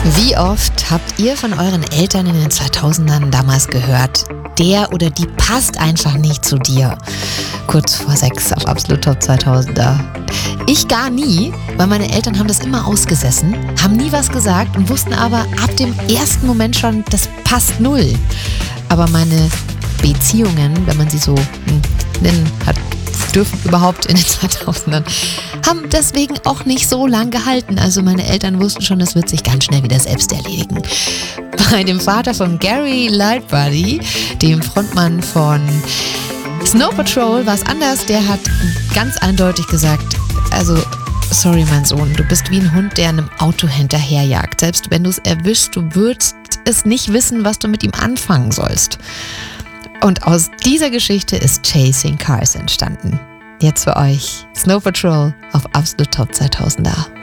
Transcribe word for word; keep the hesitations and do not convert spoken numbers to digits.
Wie oft habt ihr von euren Eltern in den zweitausendern damals gehört, der oder die passt einfach nicht zu dir? Kurz vor sechs auf Absolut Top zweitausender. Ich gar nie, weil meine Eltern haben das immer ausgesessen, haben nie was gesagt und wussten aber ab dem ersten Moment schon, das passt null. Aber meine Beziehungen, wenn man sie so nennen hat, dürfen überhaupt in den zweitausendern, haben deswegen auch nicht so lang gehalten. Also meine Eltern wussten schon, das wird sich ganz schnell wieder selbst erledigen. Bei dem Vater von Gary Lightbody, dem Frontmann von Snow Patrol, war es anders. Der hat ganz eindeutig gesagt, also sorry mein Sohn, du bist wie ein Hund, der einem Auto hinterherjagt. Selbst wenn du es erwischst, du würdest es nicht wissen, was du mit ihm anfangen sollst. Und aus dieser Geschichte ist Chasing Cars entstanden. Jetzt für euch Snow Patrol auf Absolut Top zweitausender.